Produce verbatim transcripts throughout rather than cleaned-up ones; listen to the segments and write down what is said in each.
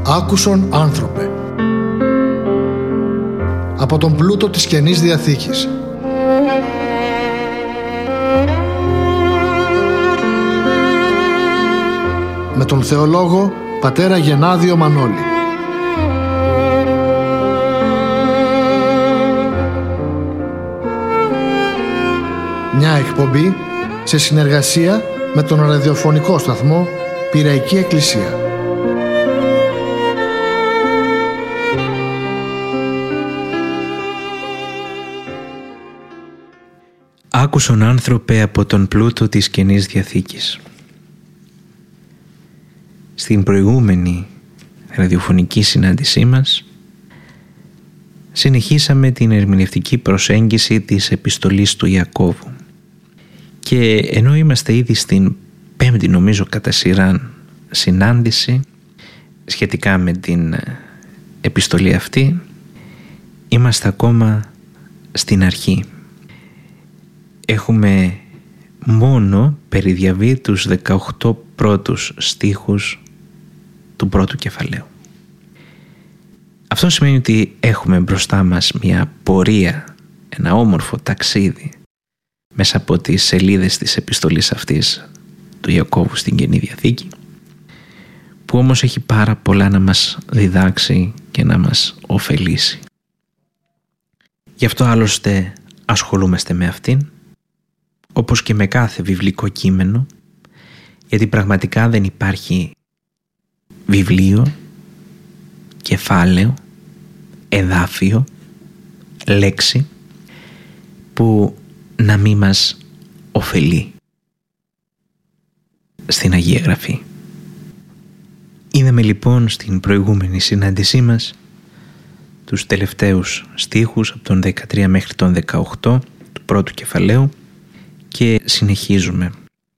Άκουσον άνθρωπε. Από τον πλούτο της Καινής Διαθήκης. Με τον θεολόγο πατέρα Γενάδιο Μανώλη. Μια εκπομπή σε συνεργασία με τον ραδιοφωνικό σταθμό Πειραϊκή Εκκλησία. Άκουσον άνθρωπε από τον πλούτο της Καινής Διαθήκης. Στην προηγούμενη ραδιοφωνική συνάντησή μας συνεχίσαμε την ερμηνευτική προσέγγιση της επιστολής του Ιακώβου και ενώ είμαστε ήδη στην πέμπτη νομίζω κατά σειράν συνάντηση σχετικά με την επιστολή αυτή, είμαστε ακόμα στην αρχή. Έχουμε μόνο περιδιαβεί τους δεκαοκτώ πρώτους στίχους του πρώτου κεφαλαίου. Αυτό σημαίνει ότι έχουμε μπροστά μας μια πορεία, ένα όμορφο ταξίδι μέσα από τις σελίδες της επιστολής αυτής του Ιακώβου στην Καινή Διαθήκη, που όμως έχει πάρα πολλά να μας διδάξει και να μας ωφελήσει. Γι' αυτό άλλωστε ασχολούμαστε με αυτήν, όπως και με κάθε βιβλικό κείμενο, γιατί πραγματικά δεν υπάρχει βιβλίο, κεφάλαιο, εδάφιο, λέξη που να μην μας ωφελεί στην Αγία Γραφή. Είδαμε λοιπόν στην προηγούμενη συνάντησή μας τους τελευταίους στίχους από τον δεκατρία μέχρι τον δεκαοκτώ του πρώτου κεφαλαίου και συνεχίζουμε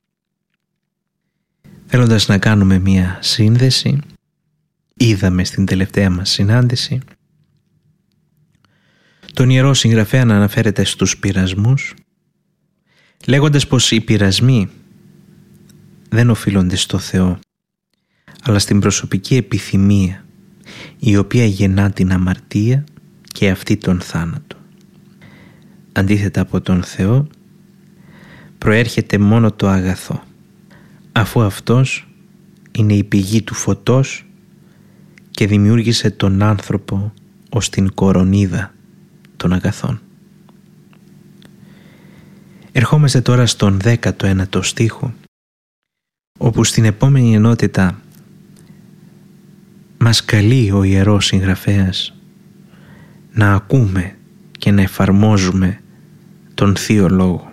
θέλοντας να κάνουμε μία σύνδεση. Είδαμε στην τελευταία μας συνάντηση τον Ιερό Συγγραφέα να αναφέρεται στους πειρασμούς, λέγοντας πως οι πειρασμοί δεν οφείλονται στο Θεό αλλά στην προσωπική επιθυμία η οποία γεννά την αμαρτία και αυτή τον θάνατο. Αντίθετα από τον Θεό προέρχεται μόνο το αγαθό, αφού αυτός είναι η πηγή του φωτός και δημιούργησε τον άνθρωπο ως την κορονίδα των αγαθών. Ερχόμαστε τώρα στον δέκατο ένατο στίχο, όπου στην επόμενη ενότητα μας καλεί ο Ιερός Συγγραφέας να ακούμε και να εφαρμόζουμε τον Θείο Λόγο.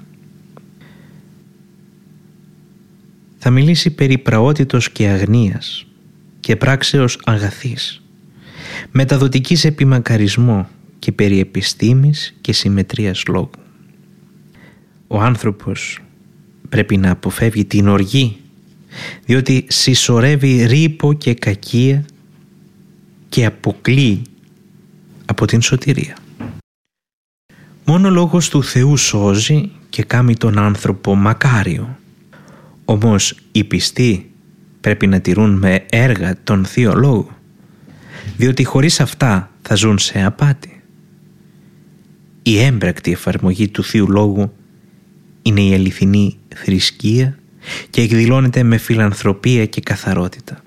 Θα μιλήσει περί πραότητος και αγνίας και πράξεως αγαθής, μεταδοτικής επιμακαρισμό και περί επιστήμης και συμμετρίας λόγου. Ο άνθρωπος πρέπει να αποφεύγει την οργή, διότι συσσωρεύει ρήπο και κακία και αποκλείει από την σωτηρία. Μόνο λόγος του Θεού σώζει και κάνει τον άνθρωπο μακάριο. Όμως οι πιστοί πρέπει να τηρούν με έργα τον Θείο Λόγο, διότι χωρίς αυτά θα ζουν σε απάτη. Η έμπρακτη εφαρμογή του Θείου Λόγου είναι η αληθινή θρησκεία και εκδηλώνεται με φιλανθρωπία και καθαρότητα.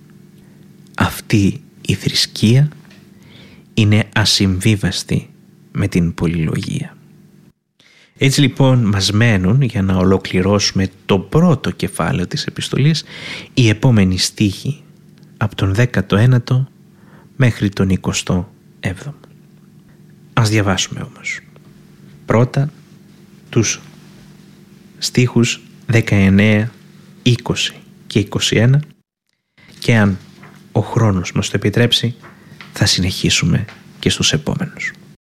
Αυτή η θρησκεία είναι ασυμβίβαστη με την πολυλογία. Έτσι λοιπόν μας μένουν, για να ολοκληρώσουμε το πρώτο κεφάλαιο της επιστολής, οι επόμενοι στίχοι από τον δέκατο ένατο μέχρι τον εικοστό έβδομο. Ας διαβάσουμε όμως πρώτα τους στίχους δεκαεννέα, είκοσι και είκοσι ένα και αν ο χρόνος μας το επιτρέψει θα συνεχίσουμε και στους επόμενους.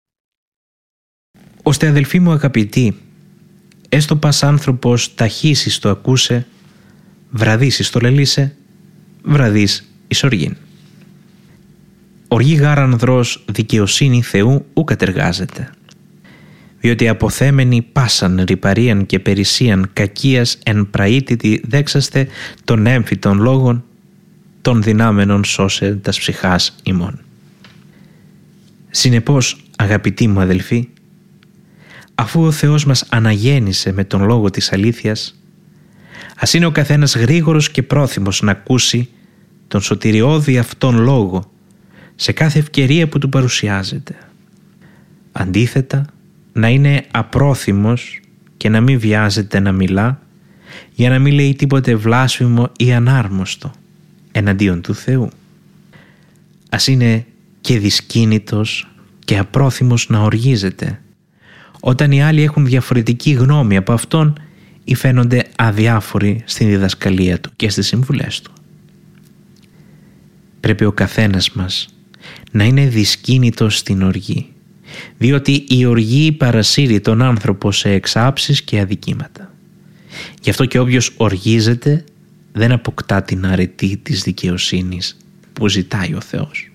«Ώστε αδελφοί μου αγαπητοί, έστω πας άνθρωπος ταχύσεις το ακούσε, βραδύσεις το λελίσε, βραδύς εις οργήν. Οργή γάρ ανδρός δικαιοσύνη Θεού ου κατεργάζεται, διότι αποθέμενοι πάσαν ρυπαρίαν και περισσίαν κακίας εν πραήτητη δέξαστε των έμφυτων λόγων, των δυνάμενων σώσε τας ψυχάς ημών. Συνεπώς, αγαπητοί μου αδελφοί, αφού ο Θεός μας αναγέννησε με τον λόγο της αλήθειας, ας είναι ο καθένας γρήγορος και πρόθυμος να ακούσει τον σωτηριώδη αυτόν λόγο σε κάθε ευκαιρία που του παρουσιάζεται. Αντίθετα, να είναι απρόθυμος και να μην βιάζεται να μιλά, για να μην λέει τίποτε βλάσφημο ή ανάρμοστο εναντίον του Θεού. Ας είναι και δυσκίνητος και απρόθυμος να οργίζεται όταν οι άλλοι έχουν διαφορετική γνώμη από αυτόν ή φαίνονται αδιάφοροι στην διδασκαλία του και στις συμβουλές του. Πρέπει ο καθένας μας να είναι δυσκίνητος στην οργή, διότι η οργή παρασύρει τον άνθρωπο σε εξάψεις και αδικήματα. Γι' αυτό και όποιος οργίζεται δεν αποκτά την αρετή της δικαιοσύνης που ζητάει ο Θεός.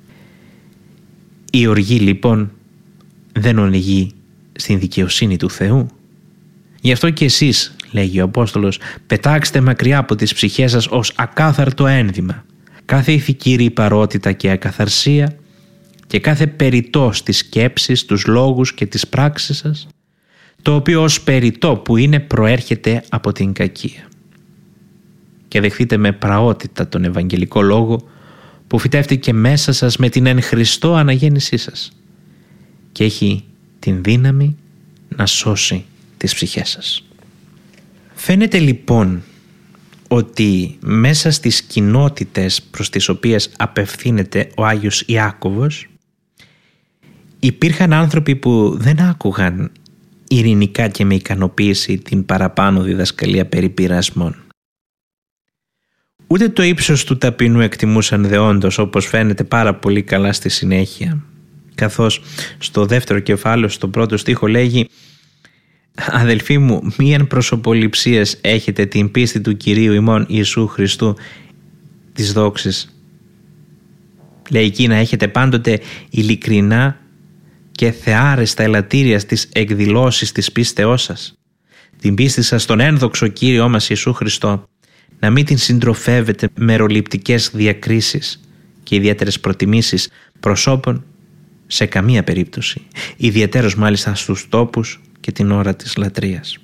Η οργή λοιπόν δεν οδηγεί στην δικαιοσύνη του Θεού. Γι' αυτό και εσείς, λέγει ο Απόστολος, πετάξτε μακριά από τις ψυχές σας ως ακάθαρτο ένδυμα κάθε ηθική ρυπαρότητα και ακαθαρσία και κάθε περιττό στις σκέψεις, τους λόγους και τις πράξεις σας, το οποίο ως περιττό που είναι προέρχεται από την κακία. Και δεχτείτε με πραότητα τον Ευαγγελικό Λόγο που φυτεύτηκε μέσα σας με την εν Χριστώ αναγέννησή σας και έχει την δύναμη να σώσει τις ψυχές σας. Φαίνεται λοιπόν ότι μέσα στις κοινότητες προς τις οποίες απευθύνεται ο Άγιος Ιάκωβος υπήρχαν άνθρωποι που δεν άκουγαν ειρηνικά και με ικανοποίηση την παραπάνω διδασκαλία περί πειρασμών. Ούτε το ύψος του ταπεινού εκτιμούσαν δεόντως, όπως φαίνεται πάρα πολύ καλά στη συνέχεια, καθώς στο δεύτερο κεφάλαιο, στον πρώτο στίχο λέγει «Αδελφοί μου, μίαν προσωποληψίας έχετε την πίστη του Κυρίου ημών Ιησού Χριστού της δόξης». Λέει εκεί να έχετε πάντοτε ειλικρινά και θεάρεστα ελαττήρια στις εκδηλώσεις της πίστεώς σας, την πίστη σας στον ένδοξο Κύριό μας Ιησού Χριστό, να μην την συντροφεύετε μεροληπτικές διακρίσεις και ιδιαίτερες προτιμήσεις προσώπων σε καμία περίπτωση, ιδιαίτερος μάλιστα στους τόπους και την ώρα της λατρείας.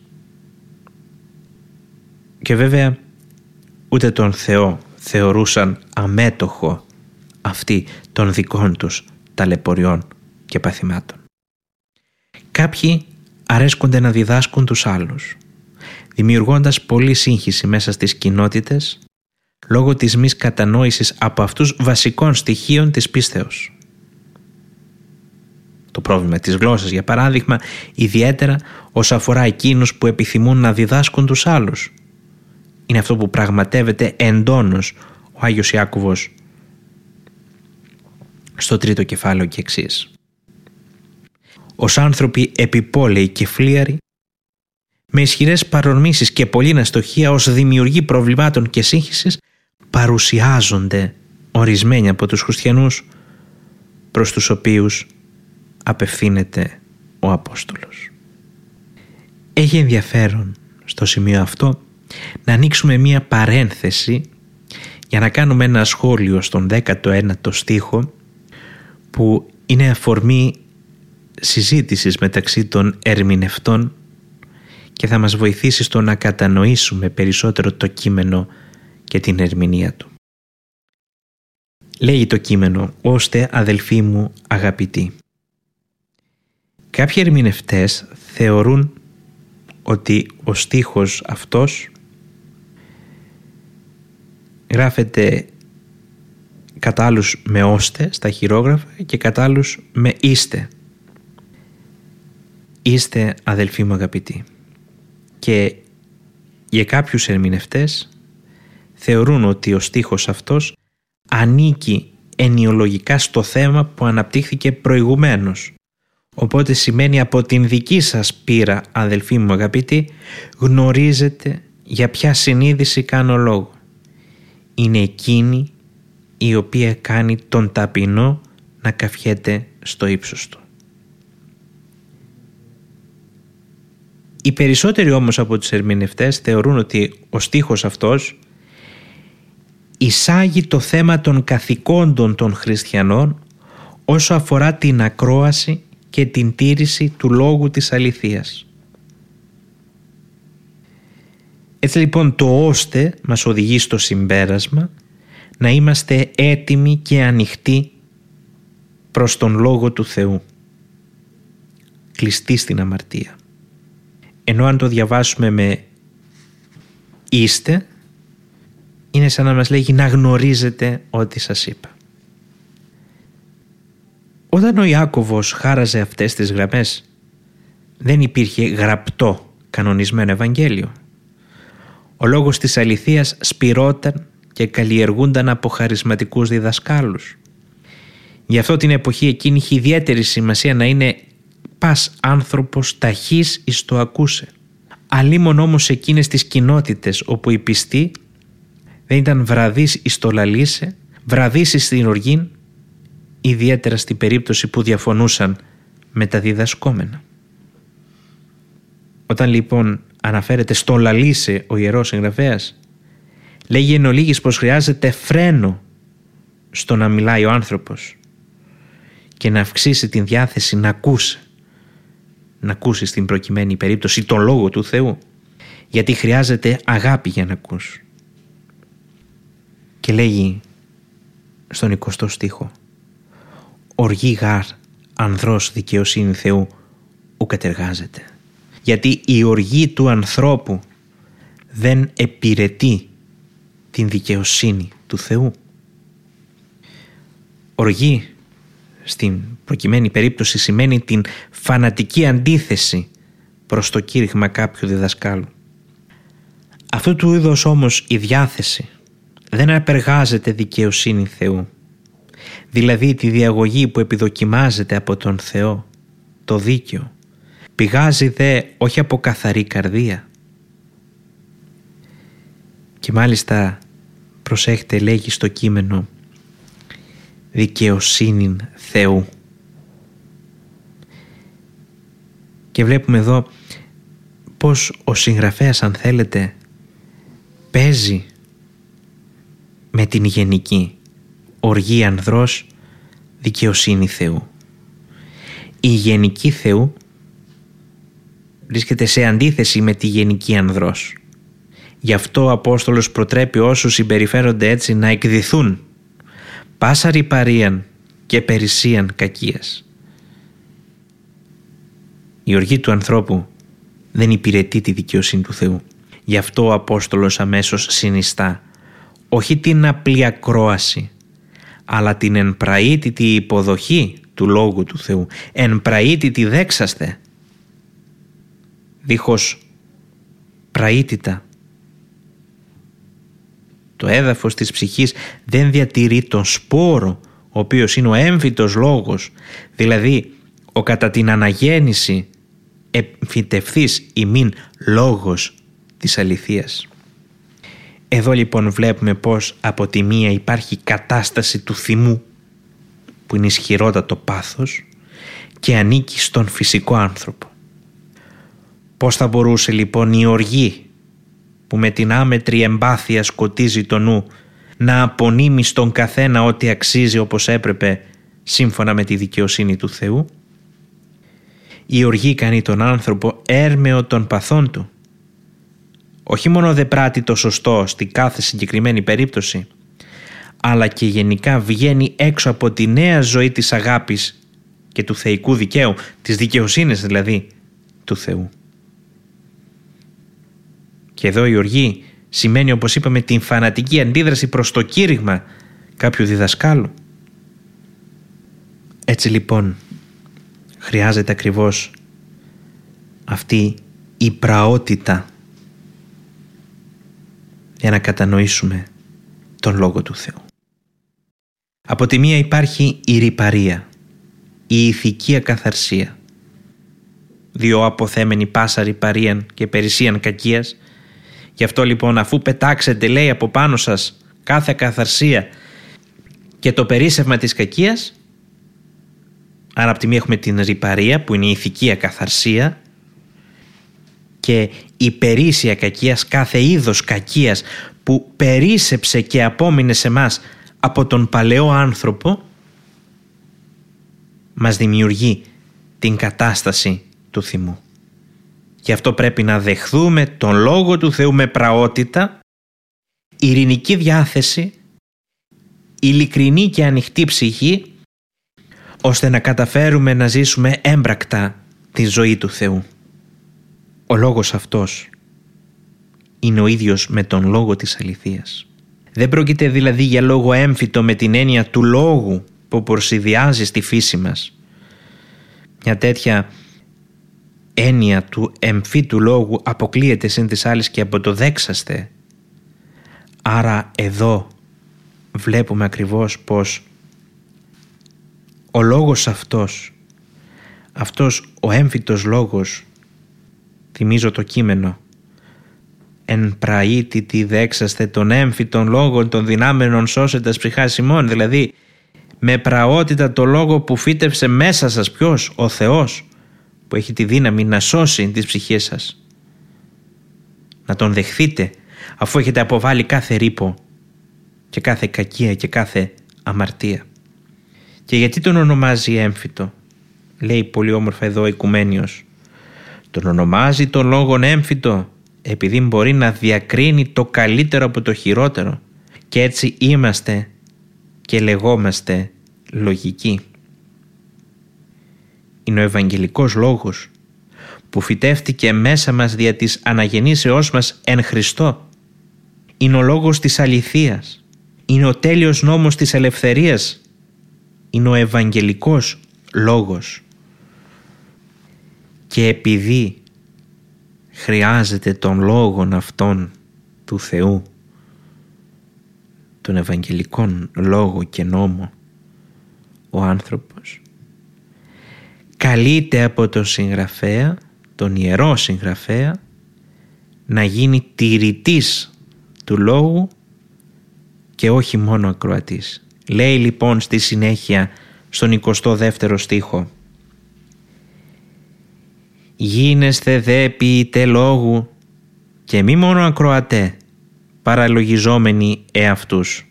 Και βέβαια ούτε τον Θεό θεωρούσαν αμέτωχο αυτοί των δικών τους ταλαιπωριών και παθημάτων. Κάποιοι αρέσκονται να διδάσκουν τους άλλους, δημιουργώντας πολλή σύγχυση μέσα στις κοινότητες λόγω της μη κατανόησης από αυτούς βασικών στοιχείων της πίστεως. Το πρόβλημα της γλώσσας, για παράδειγμα, ιδιαίτερα όσον αφορά εκείνους που επιθυμούν να διδάσκουν τους άλλους, είναι αυτό που πραγματεύεται εντόνως ο Άγιος Ιάκωβος στο τρίτο κεφάλαιο και εξής. Ως άνθρωποι επιπόλαιοι και φλίαροι, με ισχυρές παρορμήσεις και πολλή αστοχία ως δημιουργοί προβλημάτων και σύγχυσης, παρουσιάζονται ορισμένοι από τους χριστιανούς προς τους οποίους απευθύνεται ο Απόστολος. Έχει ενδιαφέρον στο σημείο αυτό να ανοίξουμε μία παρένθεση για να κάνουμε ένα σχόλιο στον δέκατο ένατο στίχο που είναι αφορμή συζήτησης μεταξύ των ερμηνευτών και θα μας βοηθήσει στο να κατανοήσουμε περισσότερο το κείμενο και την ερμηνεία του. Λέγει το κείμενο «Ώστε αδελφοί μου αγαπητοί». Κάποιοι ερμηνευτές θεωρούν ότι ο στίχος αυτός γράφεται κατά άλλους με «ώστε» στα χειρόγραφα και κατά άλλους με «είστε». «Είστε αδελφοί μου αγαπητοί». Και για κάποιους ερμηνευτές θεωρούν ότι ο στίχος αυτός ανήκει ενιολογικά στο θέμα που αναπτύχθηκε προηγουμένως. Οπότε σημαίνει από την δική σας πείρα, αδελφοί μου αγαπητοί, γνωρίζετε για ποια συνείδηση κάνω λόγο. Είναι εκείνη η οποία κάνει τον ταπεινό να καυχέται στο ύψος του. Οι περισσότεροι όμως από τους ερμηνευτές θεωρούν ότι ο στίχος αυτός εισάγει το θέμα των καθηκόντων των χριστιανών όσο αφορά την ακρόαση και την τήρηση του λόγου της αληθείας. Έτσι λοιπόν το ώστε μας οδηγεί στο συμπέρασμα να είμαστε έτοιμοι και ανοιχτοί προς τον Λόγο του Θεού, κλειστοί στην αμαρτία. Ενώ αν το διαβάσουμε με είστε, είναι σαν να μας λέγει να γνωρίζετε ό,τι σας είπα. Όταν ο Ιάκωβος χάραζε αυτές τις γραμμές, δεν υπήρχε γραπτό κανονισμένο Ευαγγέλιο. Ο λόγος της αληθείας σπυρώταν και καλλιεργούνταν από χαρισματικούς διδασκάλους. Γι' αυτό την εποχή εκείνη είχε ιδιαίτερη σημασία να είναι πας άνθρωπος ταχύς εις το ακούσε. Αλίμον όμως εκείνες τις κοινότητες όπου οι πιστοί δεν ήταν βραδείς εις το λαλήσε, βραδείς εις την οργήν, ιδιαίτερα στην περίπτωση που διαφωνούσαν με τα διδασκόμενα. Όταν λοιπόν αναφέρεται στο λαλήσε ο Ιερός Συγγραφέας, λέγει εν ολίγης πως χρειάζεται φρένο στο να μιλάει ο άνθρωπος και να αυξήσει την διάθεση να ακούσει, να ακούσει στην προκειμένη περίπτωση τον Λόγο του Θεού, γιατί χρειάζεται αγάπη για να ακούσει. Και λέγει στον εικοστό στίχο, «Οργή γάρ ανδρός δικαιοσύνη Θεού ου κατεργάζεται». Γιατί η οργή του ανθρώπου δεν επιρετεί την δικαιοσύνη του Θεού. Οργή στην προκειμένη περίπτωση σημαίνει την φανατική αντίθεση προς το κήρυγμα κάποιου διδασκάλου. Αυτού του είδους όμως η διάθεση δεν απεργάζεται δικαιοσύνη Θεού, δηλαδή τη διαγωγή που επιδοκιμάζεται από τον Θεό, το δίκαιο, πηγάζει δε όχι από καθαρή καρδία. Και μάλιστα προσέχετε, λέγει στο κείμενο, δικαιοσύνη Θεού. Και βλέπουμε εδώ πως ο συγγραφέας, αν θέλετε, παίζει με την γενική οργή ανδρός, δικαιοσύνη Θεού. Η γενική Θεού βρίσκεται σε αντίθεση με τη γενική ανδρός. Γι' αυτό ο Απόστολος προτρέπει όσους συμπεριφέρονται έτσι να εκδηθούν πάσα ρυπαρίαν και περισσίαν κακίας. Η οργή του ανθρώπου δεν υπηρετεί τη δικαιοσύνη του Θεού. Γι' αυτό ο Απόστολος αμέσως συνιστά όχι την απλή ακρόαση, αλλά την εν πραήτητη υποδοχή του Λόγου του Θεού. Εν πραήτητη δέξαστε, δίχως πραήτητα. Το έδαφος της ψυχής δεν διατηρεί τον σπόρο, ο οποίος είναι ο έμφυτος λόγος, δηλαδή ο κατά την αναγέννηση εμφυτευθής ημίν λόγος της αληθείας. Εδώ λοιπόν βλέπουμε πως από τη μία υπάρχει κατάσταση του θυμού, που είναι ισχυρότατο πάθος και ανήκει στον φυσικό άνθρωπο. Πώς θα μπορούσε λοιπόν η οργή που με την άμετρη εμπάθεια σκοτίζει το νου να απονείμει στον καθένα ό,τι αξίζει όπως έπρεπε σύμφωνα με τη δικαιοσύνη του Θεού? Η οργή κάνει τον άνθρωπο έρμεο των παθών του. Όχι μόνο δεν πράττει το σωστό στην κάθε συγκεκριμένη περίπτωση, αλλά και γενικά βγαίνει έξω από τη νέα ζωή της αγάπης και του θεϊκού δικαίου, της δικαιοσύνης δηλαδή του Θεού. Και εδώ η οργή σημαίνει, όπως είπαμε, την φανατική αντίδραση προς το κήρυγμα κάποιου διδασκάλου. Έτσι λοιπόν χρειάζεται ακριβώς αυτή η πραότητα για να κατανοήσουμε τον Λόγο του Θεού. Από τη μία υπάρχει η ρυπαρία, η ηθική ακαθαρσία. Δύο αποθέμενοι πάσα ρυπαρίαν και περισσίαν κακίας. Γι' αυτό λοιπόν, αφού πετάξετε, λέει, από πάνω σας κάθε ακαθαρσία και το περίσσευμα της κακίας, άρα από τη μία έχουμε την ρυπαρία που είναι η ηθική ακαθαρσία, και η περίσσια κακίας, κάθε είδος κακίας που περίσσεψε και απόμεινε σε μας από τον παλαιό άνθρωπο, μας δημιουργεί την κατάσταση του θυμού. Γι' αυτό πρέπει να δεχθούμε τον Λόγο του Θεού με πραότητα, ειρηνική διάθεση, ειλικρινή και ανοιχτή ψυχή, ώστε να καταφέρουμε να ζήσουμε έμπρακτα τη ζωή του Θεού. Ο Λόγος αυτός είναι ο ίδιος με τον Λόγο της αληθείας. Δεν πρόκειται δηλαδή για λόγο έμφυτο με την έννοια του λόγου που προσηδιάζει στη φύση μας. Μια τέτοια έννοια του εμφύτου λόγου αποκλείεται συν της άλλης και από το δέξαστε. Άρα εδώ βλέπουμε ακριβώς πως ο λόγος αυτός, αυτός ο έμφυτος λόγος, θυμίζω το κείμενο, «Εν πραήτητη δέξαστε τον έμφυτον λόγων των δυνάμενων σώσετας ψυχάς ημών», δηλαδή με πραότητα το λόγο που φύτευσε μέσα σας. Ποιος? Ο Θεός, που έχει τη δύναμη να σώσει τις ψυχές σας. Να τον δεχθείτε αφού έχετε αποβάλει κάθε ρήπο και κάθε κακία και κάθε αμαρτία. Και γιατί τον ονομάζει έμφυτο? Λέει πολύ όμορφα εδώ ο Οικουμένιος. Τον ονομάζει τον λόγον έμφυτο επειδή μπορεί να διακρίνει το καλύτερο από το χειρότερο, και έτσι είμαστε και λεγόμαστε λογικοί. Είναι ο Ευαγγελικός Λόγος που φυτεύτηκε μέσα μας δια της αναγεννήσεώς μας εν Χριστώ. Είναι ο Λόγος της αληθείας. Είναι ο τέλειος νόμος της ελευθερίας. Είναι ο Ευαγγελικός Λόγος. Και επειδή χρειάζεται τον λόγον αυτόν του Θεού, τον Ευαγγελικών Λόγο και νόμο, ο άνθρωπος καλείται από τον συγγραφέα, τον Ιερό Συγγραφέα, να γίνει τηρητής του Λόγου και όχι μόνο ακροατής. Λέει λοιπόν στη συνέχεια στον εικοστό δεύτερο στίχο: «Γίνεσθε δε ποιητέ λόγου και μη μόνο ακροατέ, παραλογιζόμενοι εαυτούς».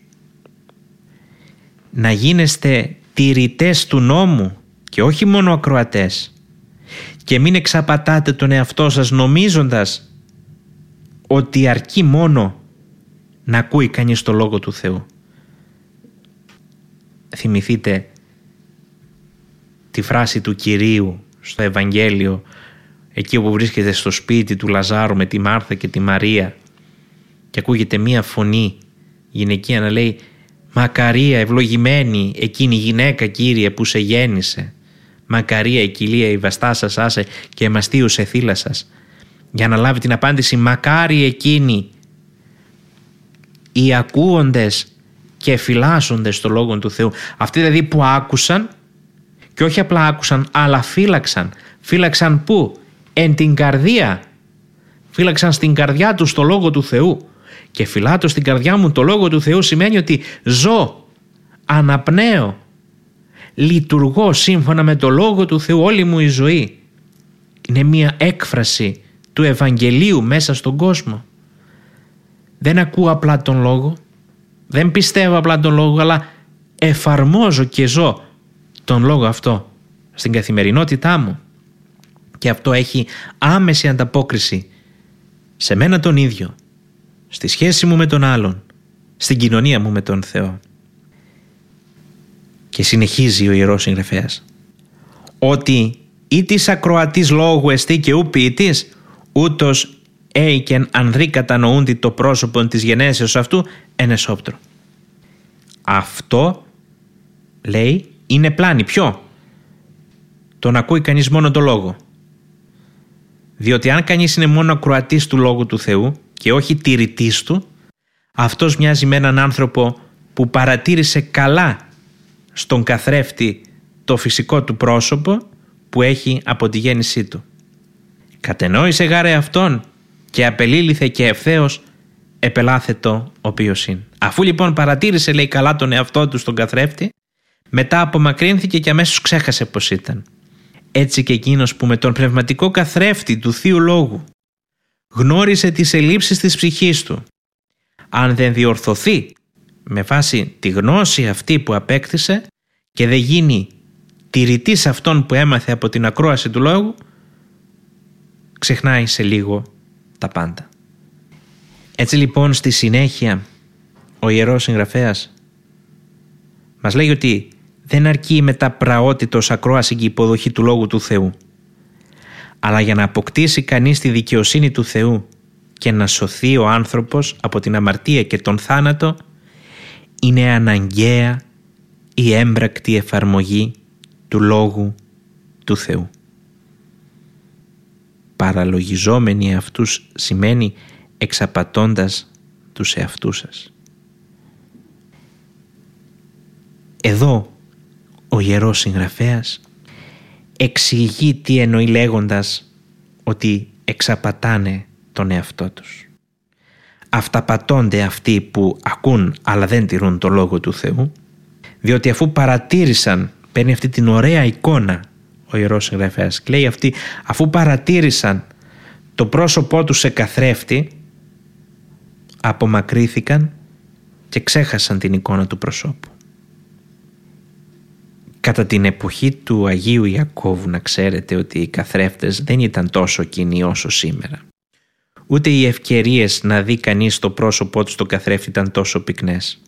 Να γίνεστε τηρητές του νόμου και όχι μόνο ακροατές, και μην εξαπατάτε τον εαυτό σας νομίζοντας ότι αρκεί μόνο να ακούει κανείς το Λόγο του Θεού. Θυμηθείτε τη φράση του Κυρίου στο Ευαγγέλιο, εκεί όπου βρίσκεται στο σπίτι του Λαζάρου με τη Μάρθα και τη Μαρία, και ακούγεται μία φωνή γυναικεία να λέει: «Μακαρία, ευλογημένη εκείνη η γυναίκα, Κύριε, που σε γέννησε. Μακαρία η κοιλία η βαστά σας άσε και εμαστίουσε θύλα σας». Για να λάβει την απάντηση: «Μακάρι εκείνοι οι ακούοντες και φυλάσσοντες στο Λόγο του Θεού». Αυτοί δηλαδή που άκουσαν, και όχι απλά άκουσαν, αλλά φύλαξαν. Φύλαξαν πού? Εν την καρδία. Φύλαξαν στην καρδιά τους το Λόγο του Θεού. Και φυλάτω στην καρδιά μου το Λόγο του Θεού σημαίνει ότι ζω, αναπνέω, λειτουργώ σύμφωνα με το Λόγο του Θεού όλη μου η ζωή. Είναι μία έκφραση του Ευαγγελίου μέσα στον κόσμο. Δεν ακούω απλά τον Λόγο, δεν πιστεύω απλά τον Λόγο, αλλά εφαρμόζω και ζω τον Λόγο αυτό στην καθημερινότητά μου. Και αυτό έχει άμεση ανταπόκριση σε μένα τον ίδιο, στη σχέση μου με τον άλλον, στην κοινωνία μου με τον Θεό. Και συνεχίζει ο Ιερός Συγγραφέας ότι ή της ακροατής λόγου εστί και ου ποιητής, ούτως έικεν ανδρή κατανοούντι το πρόσωπον της γενέσεως αυτού εν εσώπτρο. Αυτό, λέει, είναι πλάνη. Ποιο? Το να ακούει κανείς μόνο το Λόγο. Διότι αν κανείς είναι μόνο ακροατής του Λόγου του Θεού και όχι τηρητής του, αυτός μοιάζει με έναν άνθρωπο που παρατήρησε καλά στον καθρέφτη το φυσικό του πρόσωπο που έχει από τη γέννησή του. Κατενόησε γάρε αυτόν και απελήλυθε και ευθέως επελάθετο οποίος είναι. Αφού λοιπόν παρατήρησε, λέει, καλά τον εαυτό του στον καθρέφτη, μετά απομακρύνθηκε και αμέσως ξέχασε πως ήταν. Έτσι και εκείνος που με τον πνευματικό καθρέφτη του Θείου Λόγου γνώρισε τις ελλείψεις της ψυχής του, αν δεν διορθωθεί με βάση τη γνώση αυτή που απέκτησε και δεν γίνει τηρητής αυτών που έμαθε από την ακρόαση του λόγου, ξεχνάει σε λίγο τα πάντα. Έτσι λοιπόν στη συνέχεια ο Ιερός Συγγραφέας μας λέει ότι δεν αρκεί η μεταπραότητος ακρόαση και υποδοχή του Λόγου του Θεού, αλλά για να αποκτήσει κανείς τη δικαιοσύνη του Θεού και να σωθεί ο άνθρωπος από την αμαρτία και τον θάνατο, είναι αναγκαία η έμπρακτη εφαρμογή του Λόγου του Θεού. Παραλογιζόμενοι αυτούς σημαίνει εξαπατώντας τους εαυτούς σας. Εδώ ο Ιερός Συγγραφέας εξηγεί τι εννοεί λέγοντας ότι εξαπατάνε τον εαυτό τους. Αυταπατώνται αυτοί που ακούν αλλά δεν τηρούν το Λόγο του Θεού, διότι αφού παρατήρησαν, παίρνει αυτή την ωραία εικόνα ο Ιερός Συγγραφέας και λέει αυτοί, αφού παρατήρησαν το πρόσωπό τους σε καθρέφτη, απομακρύθηκαν και ξέχασαν την εικόνα του προσώπου. Κατά την εποχή του Αγίου Ιακώβου, να ξέρετε ότι οι καθρέφτες δεν ήταν τόσο κοινοί όσο σήμερα. Ούτε οι ευκαιρίες να δει κανείς το πρόσωπό του στο καθρέφτη ήταν τόσο πυκνές.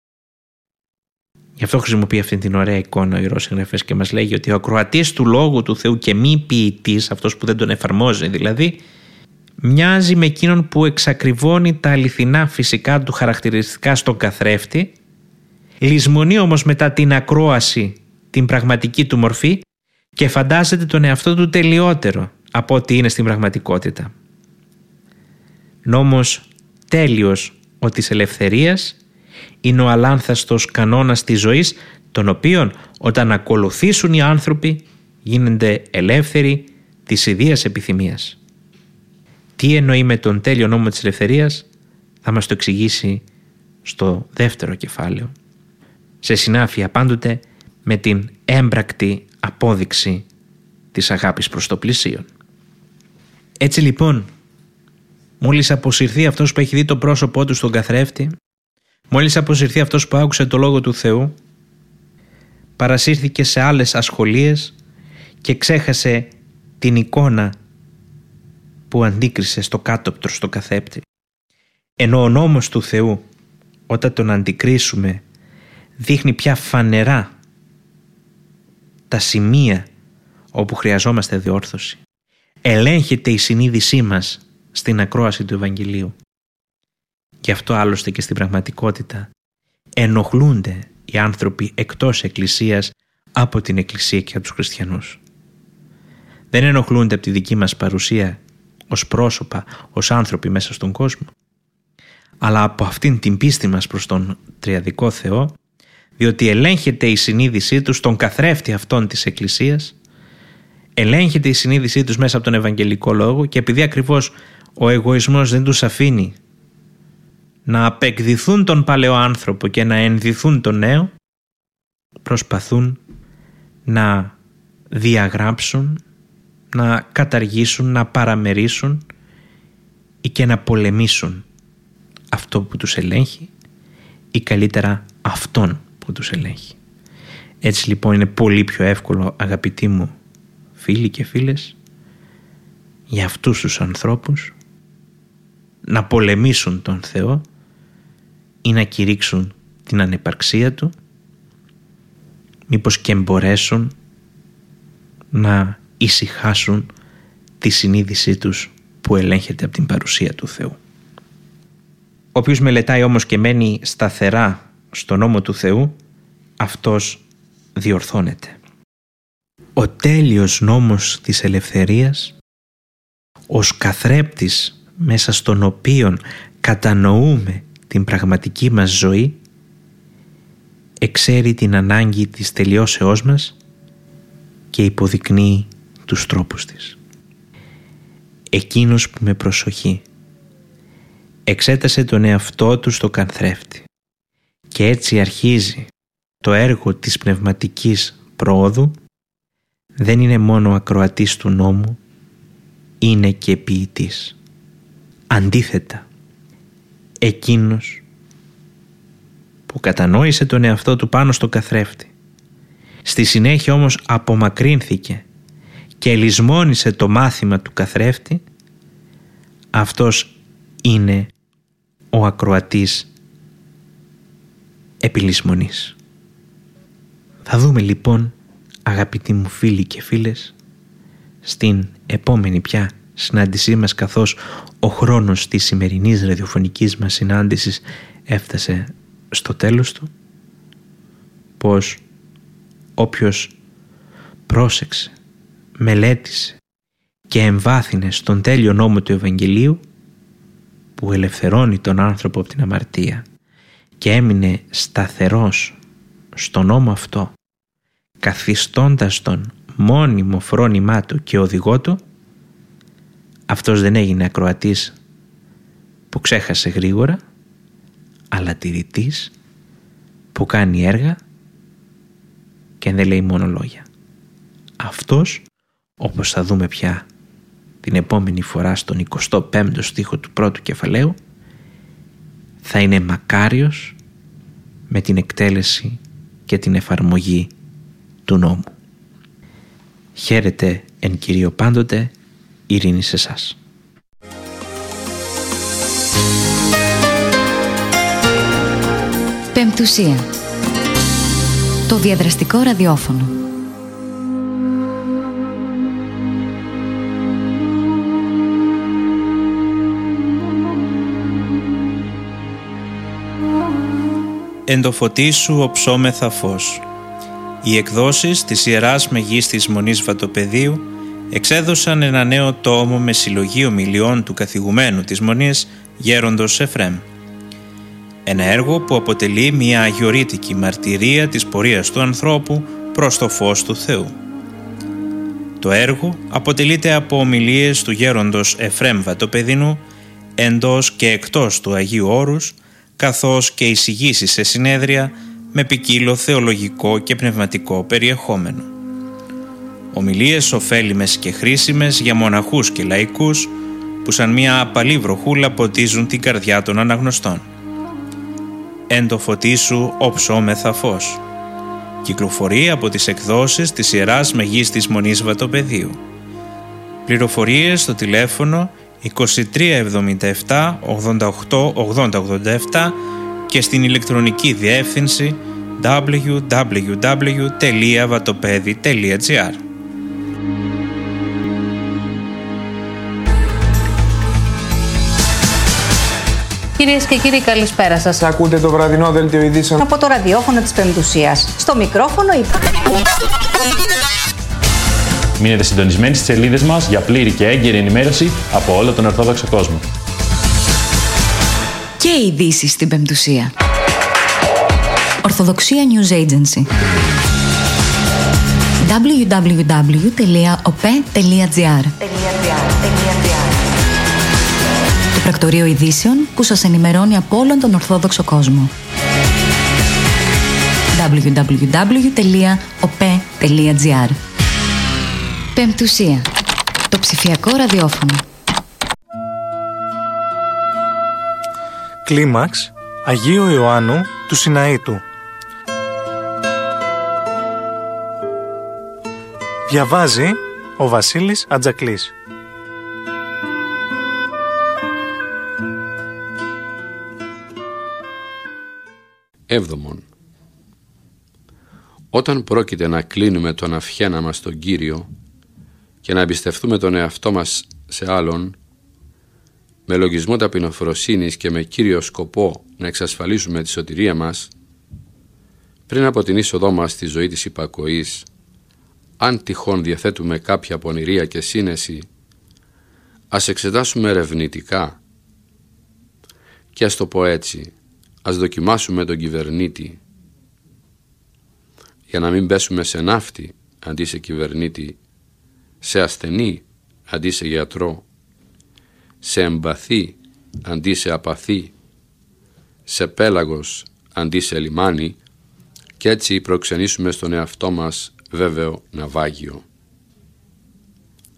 Γι' αυτό χρησιμοποιεί αυτή την ωραία εικόνα ο Ιερός Συγγραφέας και μας λέγει ότι ο ακροατής του Λόγου του Θεού και μη ποιητής, αυτός που δεν τον εφαρμόζει δηλαδή, μοιάζει με εκείνον που εξακριβώνει τα αληθινά φυσικά του χαρακτηριστικά στον καθρέφτη, λησμονεί όμως μετά την ακρόαση την πραγματική του μορφή και φαντάζεται τον εαυτό του τελειότερο από ό,τι είναι στην πραγματικότητα. Νόμος τέλειος ο της ελευθερίας είναι ο αλάνθαστος κανόνας της ζωής, τον οποίον όταν ακολουθήσουν οι άνθρωποι γίνονται ελεύθεροι της ιδίας επιθυμίας. Τι εννοεί με τον τέλειο νόμο της ελευθερίας θα μας το εξηγήσει στο δεύτερο κεφάλαιο, σε συνάφεια πάντοτε με την έμπρακτη απόδειξη της αγάπης προς το πλησίον. Έτσι λοιπόν, μόλις αποσυρθεί αυτός που έχει δει το πρόσωπό του στον καθρέφτη, μόλις αποσυρθεί αυτός που άκουσε το Λόγο του Θεού, παρασύρθηκε σε άλλες ασχολίες και ξέχασε την εικόνα που αντίκρισε στο κάτωπτρο στο καθρέφτη. Ενώ ο νόμος του Θεού, όταν τον αντικρίσουμε, δείχνει πια φανερά τα σημεία όπου χρειαζόμαστε διόρθωση. Ελέγχεται η συνείδησή μας στην ακρόαση του Ευαγγελίου. Γι' αυτό άλλωστε και στην πραγματικότητα ενοχλούνται οι άνθρωποι εκτός Εκκλησίας από την Εκκλησία και από τους χριστιανούς. Δεν ενοχλούνται από τη δική μας παρουσία ως πρόσωπα, ως άνθρωποι μέσα στον κόσμο, αλλά από αυτήν την πίστη μας προς τον τριαδικό Θεό, διότι ελέγχεται η συνείδησή τους στον καθρέφτη αυτών της Εκκλησίας, ελέγχεται η συνείδησή τους μέσα από τον Ευαγγελικό Λόγο και επειδή ακριβώς ο εγωισμός δεν τους αφήνει να απεκδηθούν τον παλαιό άνθρωπο και να ενδυθούν τον νέο, προσπαθούν να διαγράψουν, να καταργήσουν, να παραμερίσουν ή και να πολεμήσουν αυτό που τους ελέγχει ή καλύτερα αυτόν που τους ελέγχει. Έτσι λοιπόν είναι πολύ πιο εύκολο, αγαπητοί μου φίλοι και φίλες, για αυτούς τους ανθρώπους να πολεμήσουν τον Θεό ή να κηρύξουν την ανυπαρξία Του, μήπως και μπορέσουν να ησυχάσουν τη συνείδησή τους που ελέγχεται από την παρουσία του Θεού. Ο οποίος μελετάει όμως και μένει σταθερά στον νόμο του Θεού, αυτός διορθώνεται. Ο τέλειος νόμος της ελευθερίας, ως καθρέπτης μέσα στον οποίον κατανοούμε την πραγματική μας ζωή, εξέρει την ανάγκη της τελειώσεώς μας και υποδεικνύει τους τρόπους της. Εκείνος που με προσοχή εξέτασε τον εαυτό του στο καθρέφτη και έτσι αρχίζει το έργο της πνευματικής προόδου, δεν είναι μόνο ακροατής του νόμου, είναι και ποιητής. Αντίθετα, εκείνος που κατανόησε τον εαυτό του πάνω στο καθρέφτη. Στη συνέχεια όμως απομακρύνθηκε και λησμόνισε το μάθημα του καθρέφτη, αυτός είναι ο ακροατής επιλησμονής. Θα δούμε λοιπόν, αγαπητοί μου φίλοι και φίλες, στην επόμενη πια συνάντησή μας, καθώς ο χρόνος της σημερινής ραδιοφωνικής μας συνάντησης έφτασε στο τέλος του, πως όποιος πρόσεξε, μελέτησε και εμβάθυνε στον τέλειο νόμο του Ευαγγελίου, που ελευθερώνει τον άνθρωπο από την αμαρτία, και έμεινε σταθερός στον νόμο αυτό, καθιστώντας τον μόνιμο φρόνημά του και οδηγό του, αυτός δεν έγινε ακροατής που ξέχασε γρήγορα, αλλά τηρητής που κάνει έργα και δεν λέει μόνο λόγια. Αυτός, όπως θα δούμε πια την επόμενη φορά στον εικοστό πέμπτο στίχο του πρώτου κεφαλαίου, θα είναι μακάριος με την εκτέλεση και την εφαρμογή του νόμου. Χαίρετε εν Κυρίω πάντοτε, ειρήνη σε εσάς. Πεμπτουσία. Το διαδραστικό ραδιόφωνο. Εν το φωτί σου οψόμεθα φως. Οι εκδόσεις της Ιεράς Μεγίστης Μονής Βατοπεδίου εξέδωσαν ένα νέο τόμο με συλλογή ομιλιών του καθηγουμένου της Μονής, Γέροντος Εφρέμ. Ένα έργο που αποτελεί μια αγιορείτικη μαρτυρία της πορείας του ανθρώπου προς το φως του Θεού. Το έργο αποτελείται από ομιλίες του Γέροντος Εφρέμ Βατοπεδινού εντός και εκτός του Αγίου Όρους, καθώς και εισηγήσεις σε συνέδρια με ποικίλο θεολογικό και πνευματικό περιεχόμενο. Ομιλίες ωφέλιμες και χρήσιμες για μοναχούς και λαϊκούς που σαν μια απαλή βροχούλα ποτίζουν την καρδιά των αναγνωστών. Εν το φωτί σου οψόμεθα φως. Κυκλοφορεί από τις εκδόσεις της Ιεράς Μεγίστης Μονής Βατοπεδίου. Πληροφορίες στο τηλέφωνο είκοσι τρία εβδομήντα επτά ογδόντα οκτώ ογδόντα ογδόντα επτά και στην ηλεκτρονική διεύθυνση double-u double-u double-u τελεία vatopedi τελεία gr. Κυρίες και κύριοι, καλησπέρα σας. Ακούτε το βραδινό δελτίο ειδήσεων από το ραδιόφωνο της Πεμπτουσίας. Στο μικρόφωνο η... Μείνετε συντονισμένοι στις σελίδες μας για πλήρη και έγκαιρη ενημέρωση από όλο τον Ορθόδοξο κόσμο. Και ειδήσεις στην Πεμπτουσία. Ορθοδοξία News Agency. double-u double-u double-u τελεία ο πι ι τελεία gr. Το πρακτορείο ειδήσεων που σας ενημερώνει από όλον τον Ορθόδοξο κόσμο. double-u double-u double-u τελεία ο πι ι τελεία gr. Πεμπτουσία. Το ψηφιακό ραδιόφωνο. Κλίμαξ Αγίου Ιωάννου του Σιναήτου. Διαβάζει ο Βασίλης Ατζακλής. Έβδομον. Όταν πρόκειται να κλείνουμε τον αυχένα μας στον Κύριο και να εμπιστευτούμε τον εαυτό μας σε άλλον, με λογισμό ταπεινοφροσύνης και με κύριο σκοπό να εξασφαλίσουμε τη σωτηρία μας, πριν από την είσοδό μας στη ζωή της υπακοής, αν τυχόν διαθέτουμε κάποια πονηρία και σύνεση, ας εξετάσουμε ερευνητικά και ας το πω έτσι, ας δοκιμάσουμε τον κυβερνήτη, για να μην πέσουμε σε ναύτη αντί σε κυβερνήτη, σε ασθενή αντί σε γιατρό, σε εμπαθή αντί σε απαθή, σε πέλαγος αντί σε λιμάνι, και έτσι προξενήσουμε στον εαυτό μας βέβαιο ναυάγιο.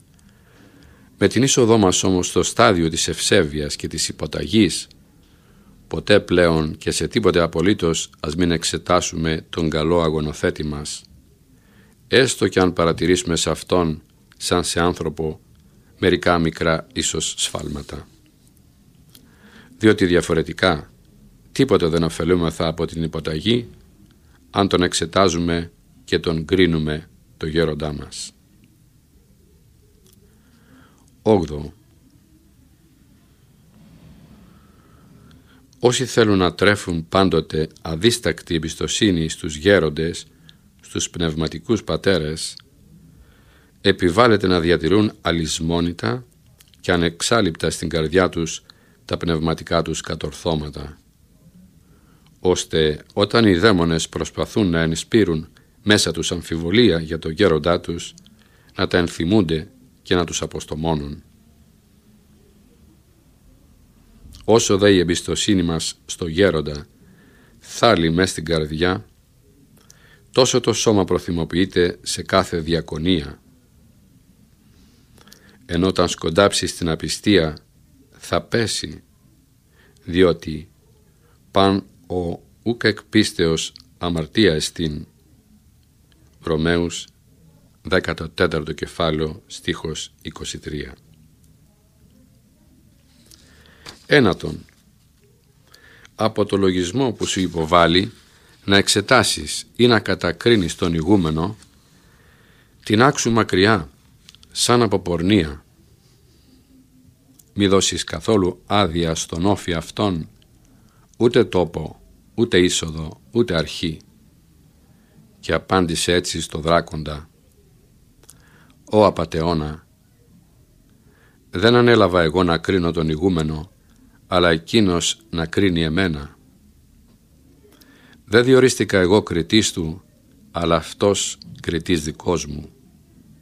Με την είσοδό μας όμως στο στάδιο της ευσέβειας και της υποταγής, ποτέ πλέον και σε τίποτε απολύτως ας μην εξετάσουμε τον καλό αγωνοθέτη μας, έστω και αν παρατηρήσουμε σε αυτόν, σαν σε άνθρωπο, μερικά μικρά ίσως σφάλματα. Διότι διαφορετικά τίποτε δεν ωφελούμεθα από την υποταγή αν τον εξετάζουμε και τον κρίνουμε το γέροντά μας. Όγδοο. Όσοι θέλουν να τρέφουν πάντοτε αδίστακτη εμπιστοσύνη στους γέροντες, στους πνευματικούς πατέρες, επιβάλλεται να διατηρούν αλυσμόνητα και ανεξάλειπτα στην καρδιά τους τα πνευματικά τους κατορθώματα, ώστε όταν οι δαίμονες προσπαθούν να ενισπείρουν μέσα τους αμφιβολία για το γέροντά τους, να τα ενθυμούνται και να τους αποστομώνουν. Όσο δε η εμπιστοσύνη μας στο γέροντα θάλει μες στην καρδιά, τόσο το σώμα προθυμοποιείται σε κάθε διακονία, ενώ όταν σκοντάψει στην απιστία θα πέσει, διότι παν ο ουκ εκ πίστεως αμαρτία εστίν. Ρωμαίους δέκατο τέταρτο κεφάλαιο στίχος είκοσι τρία. Ένατον, από το λογισμό που σου υποβάλλει να εξετάσεις ή να κατακρίνεις τον ηγούμενο, την άξου μακριά σαν από πορνεία. Μη δώσεις καθόλου άδεια στον όφη αυτόν, ούτε τόπο, ούτε είσοδο, ούτε αρχή. Και απάντησε έτσι στο δράκοντα: «Ω απατεώνα, δεν ανέλαβα εγώ να κρίνω τον ηγούμενο, αλλά εκείνος να κρίνει εμένα. Δεν διορίστηκα εγώ κριτής του, αλλά αυτός κριτής δικός μου.